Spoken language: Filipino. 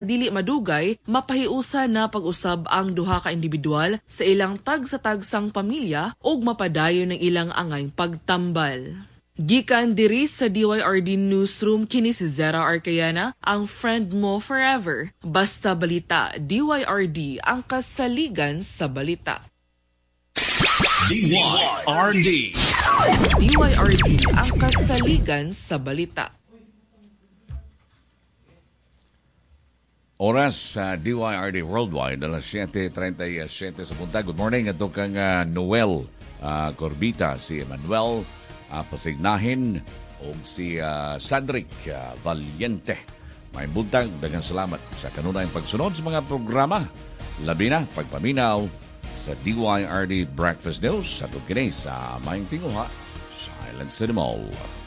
dili madugay, mapahiusa na pag-usab ang duha ka individual sa ilang tag-sa-tagsang pamilya ug mapadayon ng ilang angay pagtambal. Gikan diri sa DYRD Newsroom kini si Zara Arcayana, ang friend mo forever. Basta balita, DYRD ang kasaligan sa balita. DYRD ang kasaligan sa balita. Oras sa DYRD Worldwide, alas 7:37 sa punta. Good morning, ito kang Noel Corbita, si Emmanuel Pasignahin o si Cedric Valiente. May buntag, daghang salamat sa kanunayang pagsunod sa mga programa. Labi na, pagpaminaw sa DYRD Breakfast News sa Tugkinay sa Mayang Tinguha, Silent City Mall.